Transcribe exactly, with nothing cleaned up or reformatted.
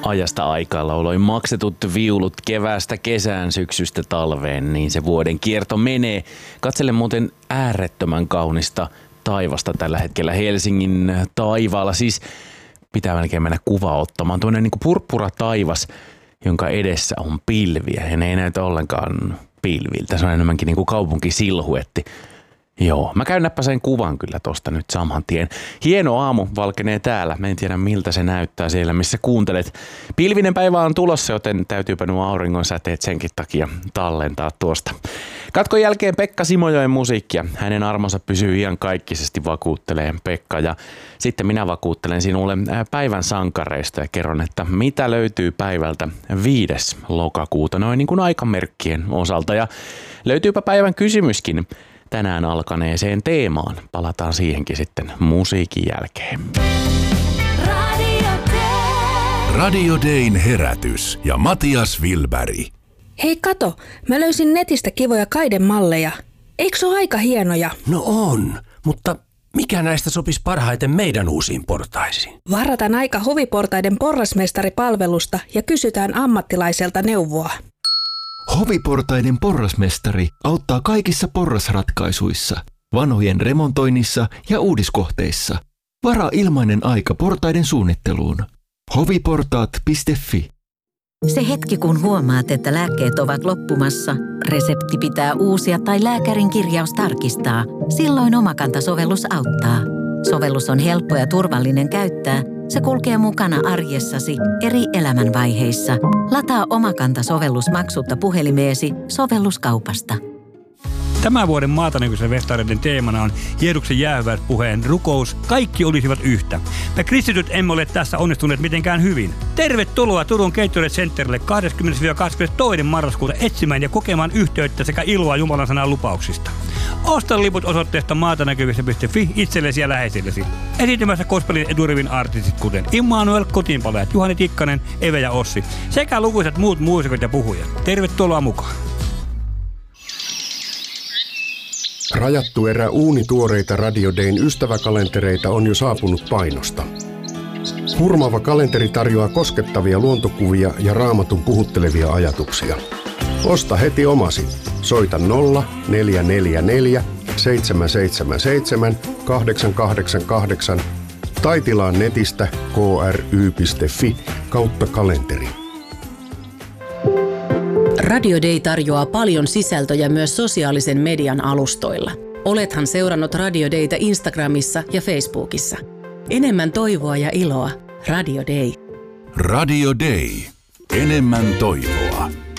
Ajasta aikaa lauloin maksetut viulut keväästä kesään, syksystä talveen, niin se vuoden kierto menee. Katselen muuten äärettömän kaunista taivasta tällä hetkellä Helsingin taivaalla. Siis pitää melkein mennä kuvaa ottamaan. Tuonne niin kuin purppura taivas, jonka edessä on pilviä ja ne ei näytä ollenkaan pilviltä. Se on enemmänkin niin kuin kaupunkisilhuetti. Joo, mä käyn näppäseen kuvan kyllä tosta nyt saman tien. Hieno aamu valkenee täällä. Mä en tiedä miltä se näyttää siellä, missä kuuntelet. Pilvinen päivä on tulossa, joten täytyypä nuo auringon säteet senkin takia tallentaa tuosta. Katkon jälkeen Pekka Simojoen musiikkia. Hänen armonsa pysyy iankaikkisesti, vakuuttelee Pekka. Ja sitten minä vakuuttelen sinulle päivän sankareista ja kerron, että mitä löytyy päivältä viides lokakuuta, noin niin kuin aikamerkkien osalta. Ja löytyypä päivän kysymyskin tänään alkaneeseen teemaan. Palataan siihenkin sitten musiikin jälkeen. Radio Dayn herätys ja Matias Wilberg. Hei kato, mä löysin netistä kivoja kaidemalleja. Eikö se ole aika hienoja? No on, mutta mikä näistä sopisi parhaiten meidän uusiin portaisiin? Varataan aika Hoviportaiden porrasmestaripalvelusta ja kysytään ammattilaiselta neuvoa. Hoviportaiden porrasmestari auttaa kaikissa porrasratkaisuissa, vanhojen remontoinnissa ja uudiskohteissa. Varaa ilmainen aika portaiden suunnitteluun. hoviportaat piste fi. Se hetki, kun huomaat, että lääkkeet ovat loppumassa, resepti pitää uusia tai lääkärin kirjaus tarkistaa. Silloin Omakanta-sovellus auttaa. Sovellus on helppo ja turvallinen käyttää. Se kulkee mukana arjessasi eri elämänvaiheissa. Lataa Omakanta-sovellus maksutta puhelimeesi sovelluskaupasta. Tämän vuoden Maatanäkyisen festareiden teemana on Jeesuksen jäähyväispuheen rukous. Kaikki olisivat yhtä. Me kristityt emme ole tässä onnistuneet mitenkään hyvin. Tervetuloa Turun Gatorade Centerille kahdeskymmenes kahdeskymmenestoinen marraskuuta etsimään ja kokemaan yhteyttä sekä iloa Jumalan sanan lupauksista. Osta liput osoitteesta maatanäkyvissä piste fi itsellesi ja läheisillesi. Esiintymässä gospelin eturivin artistit kuten Immanuel, Kotiinpalajat, Juhani Tikkanen, Eve ja Ossi sekä lukuisat muut muusikot ja puhujat. Tervetuloa mukaan! Rajattu erä uunituoreita Radio Dayn ystäväkalentereita on jo saapunut painosta. Hurmaava kalenteri tarjoaa koskettavia luontokuvia ja Raamatun puhuttelevia ajatuksia. Osta heti omasi. Soita nolla neljä neljä neljä seitsemän seitsemän seitsemän kahdeksan kahdeksan kahdeksan tai tilaa netistä k r y piste fi kautta kalenteri. Radio Day tarjoaa paljon sisältöjä myös sosiaalisen median alustoilla. Olethan seurannut Radio Daytä Instagramissa ja Facebookissa. Enemmän toivoa ja iloa. Radio Day. Radio Day. Enemmän toivoa.